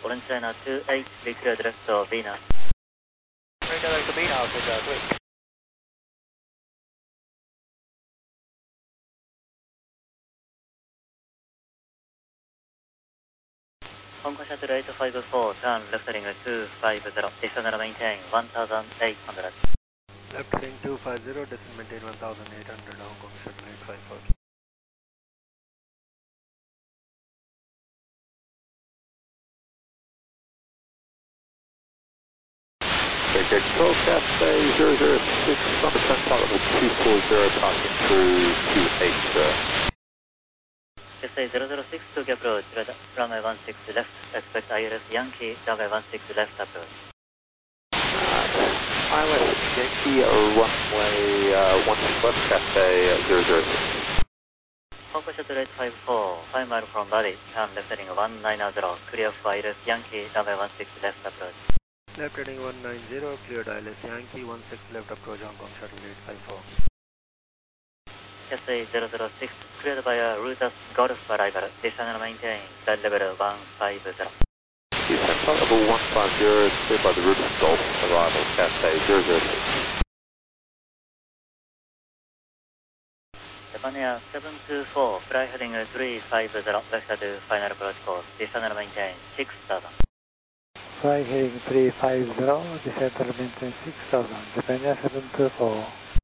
Orange China 28, be cleared left to B now. Cleared left to B now, please. 香港シャトル854, turn left heading 250, descend and maintain 1800. Left heading 250, descend maintain 1800, Hong Kong Shuttle 854. Okay, control Cathay 006, number 10, flight level 240, passing through 28, Cathay 006 to approach, runway 16 left, expect ILS Yankee, runway 16 left approach. ILS Yankee, runway 16 left, Cathay 006. Hong Kong Shuttle 854, 5 mile from Bali, turn left heading 190, clear for ILS Yankee, runway 16 left approach. Left heading 190, cleared ILS Yankee, 16 left approach Hong Kong Shuttle 854. Cathay 006, cleared by a Reuters Golf arrival, descend and maintain, flight level 150. Descend flight level 150, cleared by the Reuters Golf arrival, Cathay 006. Japan Air 724, fly heading 350, left at final approach course, descend and maintain 6000. Fly heading 350, descend and maintain 6000, Japan Air 724.